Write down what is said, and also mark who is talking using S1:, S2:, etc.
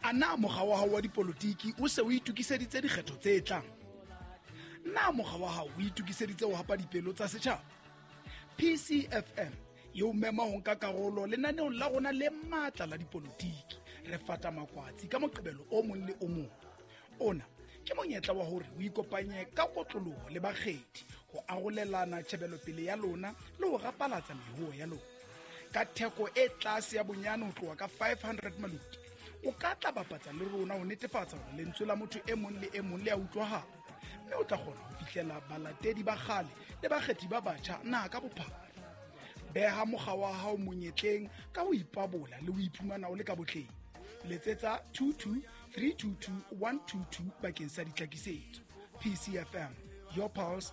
S1: Ana mokga wa hao wa dipolotiki o se o itukiseditse dikgetho tse tlang? Na mokga wa hao o itukiseditse ho hapa dipelo tsa setjhaba? PCFM eo mema ho nka karolo lenaneong la rona le matla la dipolotiki. Re fata makwatsi ka moqebelo o mong le o mong. Ona ke monyetla wa hore o ikopanye ka kotloloho le bakgethi ho arolelana tjhebelopele ya lona le ho rapalatsa meruo ya lona. Ka theko e tlase ya bonyane ho tloha ka 500 maluti, o ka tla bapatsa le rona ho netefatsa hore lentswe la motho e mong le e mong le a utlwahala, mme o tla kgona ho fihlela balatedi ba kgale le bakgethi ba batjha naha ka bophara. Beha mokga wa hao monyetleng ka ho ipabola le ho iphumana o le ka botleng. Letsetsa 22 322 122 bakeng sa ditlhakisetso. PCFM, your pulse,